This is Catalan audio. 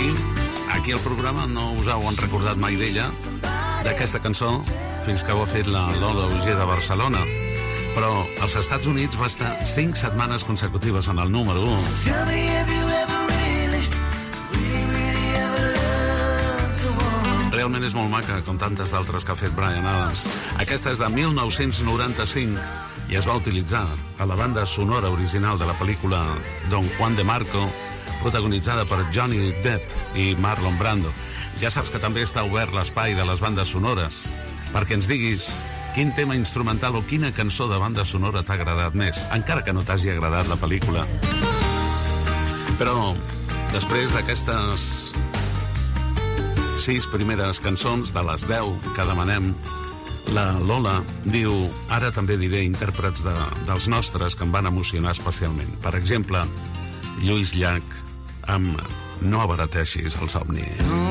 i aquí al programa no us heu recordat mai d'ella, d'aquesta cançó, fins que ho ha fet la Lola Ojeda de Barcelona. Però als Estats Units va estar 5 setmanes consecutives en el número 1. Realment és molt maca, com tantes d'altres que ha fet Bryan Adams. Aquesta és de 1995 i es va utilitzar a la banda sonora original de la pel·lícula Don Juan de Marco, protagonitzada per Johnny Depp i Marlon Brando. Ja saps que també està obert l'espai de les bandes sonores, perquè ens diguis quin tema instrumental o quina cançó de banda sonora t'ha agradat més, encara que no t'hagi agradat la pel·lícula. Però després d'aquestes 6 primeres cançons de les 10 que demanem, la Lola diu: ara també diré intèrprets dels nostres que em van emocionar especialment. Per exemple, Lluís Llach amb No abarateixis el somni.